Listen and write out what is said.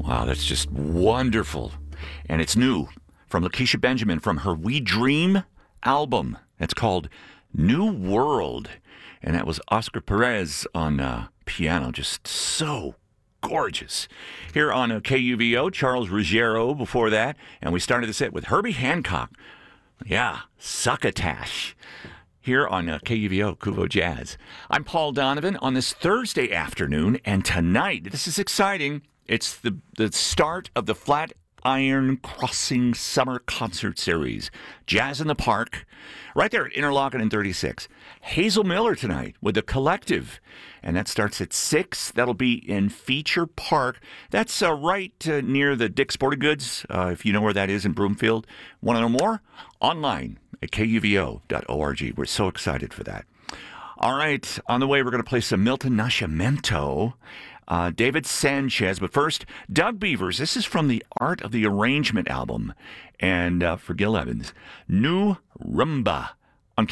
Wow, that's just wonderful. And it's new from Lakeisha Benjamin from her We Dream album. It's called New World. And that was Oscar Perez on piano. Just so gorgeous. Here on KUVO, Charles Ruggiero before that. And we started the set with Herbie Hancock. Yeah, Succotash. Here on KUVO, Kuvo Jazz. I'm Paul Donovan on this Thursday afternoon, and tonight, this is exciting, it's the start of the Flatiron Crossing Summer Concert Series. Jazz in the Park, right there at Interlochen and 36. Hazel Miller tonight with The Collective, and that starts at 6. That'll be in Feature Park. That's right near the Dick's Sporting Goods, if you know where that is in Broomfield. Want to know more? Online at kuvo.org. We're so excited for that. All right, on the way, we're going to play some Milton Nascimento, David Sanchez. But first, Doug Beavers. This is from the Art of the Arrangement album. And for Gil Evans, New Rumba.